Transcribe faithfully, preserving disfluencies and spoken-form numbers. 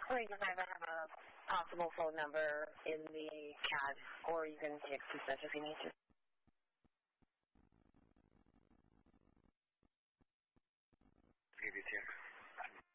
Or you can either have a possible phone number in the C A D, or you can text message if you need to.